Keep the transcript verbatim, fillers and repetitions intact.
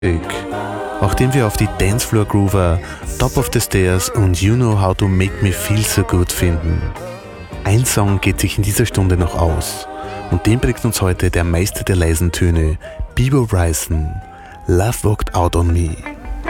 Nachdem wir auf die Dancefloor Groover Top of the Stairs und You Know How to Make Me Feel So Good finden. Ein Song geht sich in dieser Stunde noch aus und den bringt uns heute der Meister der leisen Töne, Bebo Bryson, Love Walked Out on Me.